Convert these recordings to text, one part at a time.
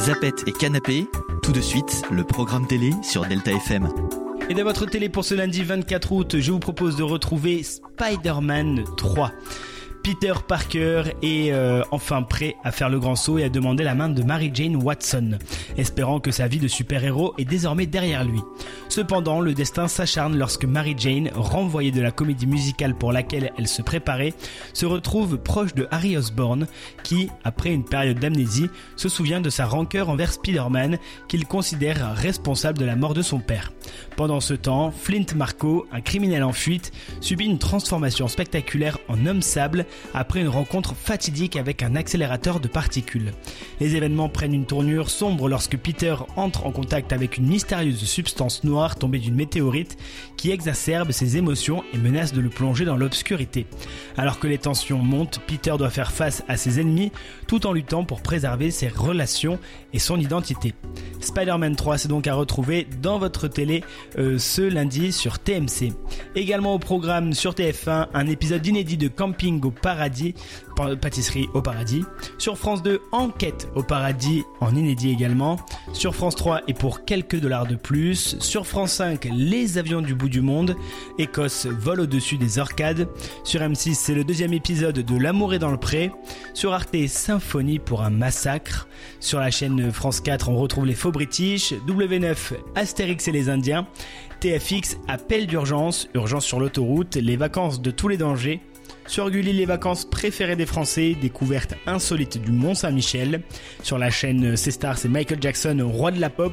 Zapettes et Canapé, tout de suite, le programme télé sur Delta FM. Et dans votre télé pour ce lundi 24 août, je vous propose de retrouver Spider-Man 3. Peter Parker est enfin prêt à faire le grand saut et à demander la main de Mary Jane Watson, espérant que sa vie de super-héros est désormais derrière lui. Cependant, le destin s'acharne lorsque Mary Jane, renvoyée de la comédie musicale pour laquelle elle se préparait, se retrouve proche de Harry Osborn, qui, après une période d'amnésie, se souvient de sa rancœur envers Spider-Man, qu'il considère responsable de la mort de son père. Pendant ce temps, Flint Marko, un criminel en fuite, subit une transformation spectaculaire en homme sable après une rencontre fatidique avec un accélérateur de particules. Les événements prennent une tournure sombre lorsque Peter entre en contact avec une mystérieuse substance noire tombée d'une météorite qui exacerbe ses émotions et menace de le plonger dans l'obscurité. Alors que les tensions montent, Peter doit faire face à ses ennemis tout en luttant pour préserver ses relations et son identité. Spider-Man 3, c'est donc à retrouver dans votre télé ce lundi sur TMC. Également au programme sur TF1, un épisode inédit de Camping au paradis, pâtisserie au paradis. Sur France 2, Enquête au paradis en inédit également. Sur France 3 et pour quelques dollars de plus. Sur France 5, Les avions du bout du monde. Écosse vole au-dessus des orcades. Sur M6, c'est le deuxième épisode de L'amour est dans le pré. Sur Arte, Symphonie pour un massacre. Sur la chaîne France 4, on retrouve les faux British. W9, Astérix et les Indiens. TFX, Appel d'urgence, urgence sur l'autoroute, les vacances de tous les dangers. Sur Gulli, les vacances préférées des Français, découverte insolite du Mont-Saint-Michel. Sur la chaîne C-Star, c'est Michael Jackson, roi de la pop.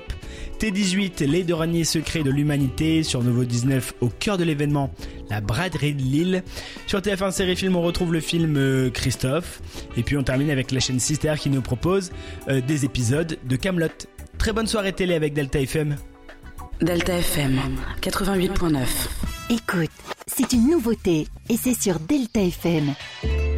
T18, les douaniers secrets de l'humanité. Sur Nouveau 19, au cœur de l'événement, la braderie de Lille. Sur TF1 Série Film, on retrouve le film Christophe. Et puis on termine avec la chaîne Sister qui nous propose des épisodes de Kaamelott. Très bonne soirée télé avec Delta FM. Delta FM 88.9. Écoute, c'est une nouveauté et c'est sur Delta FM.